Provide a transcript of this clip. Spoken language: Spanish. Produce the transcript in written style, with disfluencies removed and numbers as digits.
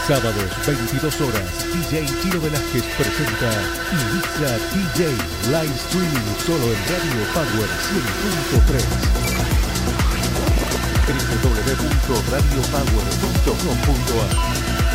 Sábados, 22 horas, DJ Chino Velázquez presenta Ibiza DJ Live Streaming solo en Radio Power 100.3. www.radiopower.com.ar